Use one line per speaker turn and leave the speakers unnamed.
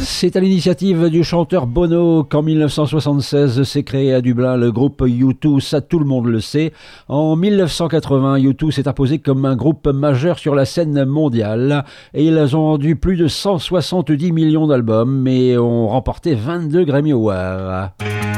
C'est à l'initiative du chanteur Bono qu'en 1976 s'est créé à Dublin le groupe U2, ça tout le monde le sait. En 1980, U2 s'est imposé comme un groupe majeur sur la scène mondiale et ils ont vendu plus de 170 millions d'albums et ont remporté 22 Grammy Awards.